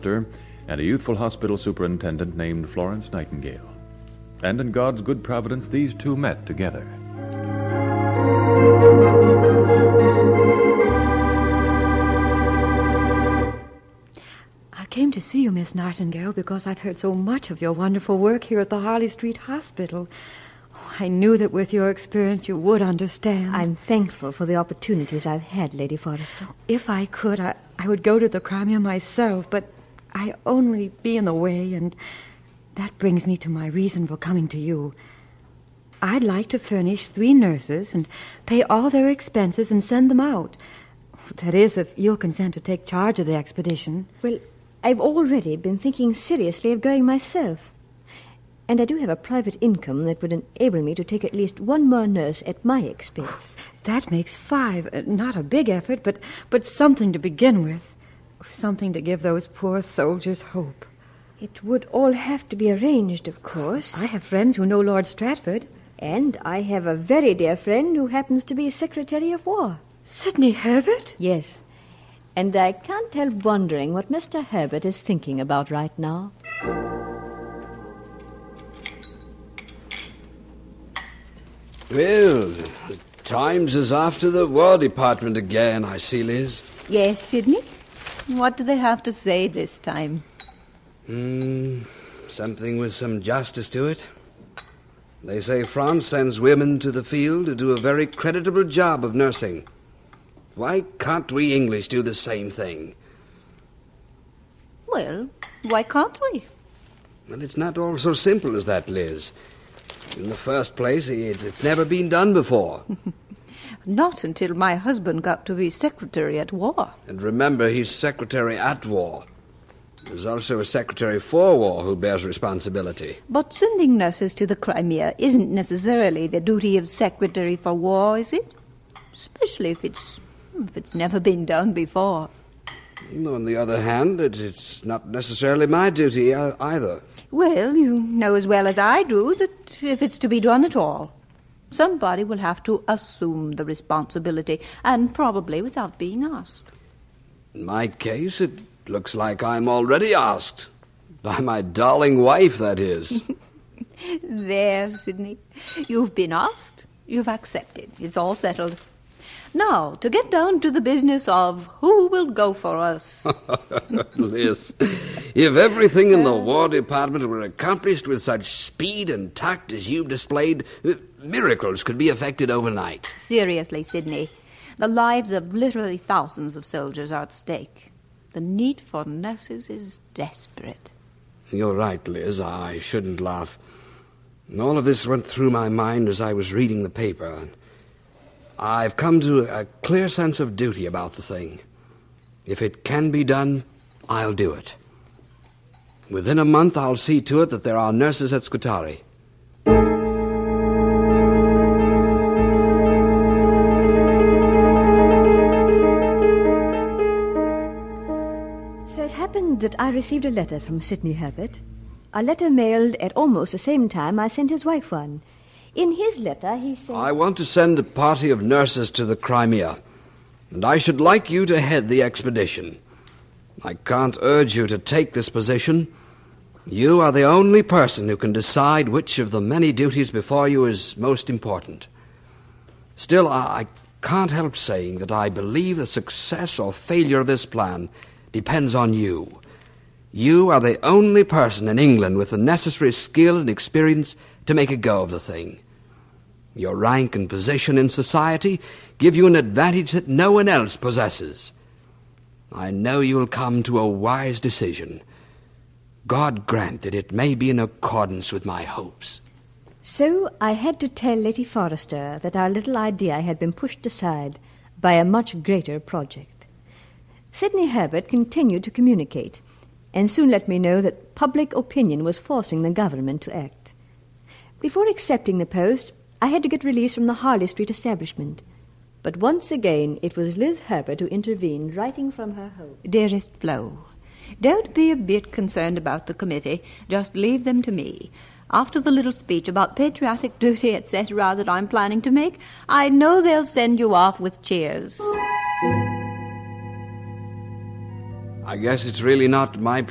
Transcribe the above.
Forrester and a youthful hospital superintendent named Florence Nightingale. And in God's good providence, these two met together. I came to see you, Miss Nightingale, because I've heard so much of your wonderful work here at the Harley Street Hospital. Oh, I knew that with your experience you would understand. I'm thankful for the opportunities I've had, Lady Forrester. If I could, I would go to the Crimea myself, but I only be in the way, and that brings me to my reason for coming to you. I'd like to furnish 3 nurses and pay all their expenses and send them out. That is, if you'll consent to take charge of the expedition. Well, I've already been thinking seriously of going myself. And I do have a private income that would enable me to take at least 1 more nurse at my expense. That makes 5. Not a big effort, but something to begin with. Something to give those poor soldiers hope. It would all have to be arranged, of course. I have friends who know Lord Stratford. And I have a very dear friend who happens to be Secretary of War. Sidney Herbert? Yes. And I can't help wondering what Mr. Herbert is thinking about right now. Well, the Times is after the War Department again, I see, Liz. Yes, Sidney? What do they have to say this time? Something with some justice to it. They say France sends women to the field to do a very creditable job of nursing. Why can't we English do the same thing? Well, why can't we? Well, it's not all so simple as that, Liz. In the first place, it's never been done before. Not until my husband got to be Secretary at War. And remember, he's Secretary at War. There's also a Secretary for War who bears responsibility. But sending nurses to the Crimea isn't necessarily the duty of Secretary for War, is it? Especially if it's never been done before. On the other hand, it's not necessarily my duty either. Well, you know as well as I do that if it's to be done at all, somebody will have to assume the responsibility, and probably without being asked. In my case, it looks like I'm already asked. By my darling wife, that is. There, Sidney. You've been asked. You've accepted. It's all settled. Now, to get down to the business of who will go for us. Liz, if everything in the War Department were accomplished with such speed and tact as you've displayed, miracles could be effected overnight. Seriously, Sidney, the lives of literally thousands of soldiers are at stake. The need for nurses is desperate. You're right, Liz. I shouldn't laugh. All of this went through my mind as I was reading the paper. I've come to a clear sense of duty about the thing. If it can be done, I'll do it. Within a month, I'll see to it that there are nurses at Scutari. So it happened that I received a letter from Sidney Herbert. A letter mailed at almost the same time I sent his wife one. In his letter, he said, I want to send a party of nurses to the Crimea, and I should like you to head the expedition. I can't urge you to take this position. You are the only person who can decide which of the many duties before you is most important. Still, I can't help saying that I believe the success or failure of this plan depends on you. You are the only person in England with the necessary skill and experience to make a go of the thing. Your rank and position in society give you an advantage that no one else possesses. I know you'll come to a wise decision. God grant that it may be in accordance with my hopes. So I had to tell Lady Forrester that our little idea had been pushed aside by a much greater project. Sidney Herbert continued to communicate, and soon let me know that public opinion was forcing the government to act. Before accepting the post, I had to get release from the Harley Street establishment. But once again, it was Liz Herbert who intervened, writing from her home. Dearest Flo, don't be a bit concerned about the committee. Just leave them to me. After the little speech about patriotic duty, etc., that I'm planning to make, I know they'll send you off with cheers. I guess it's really not my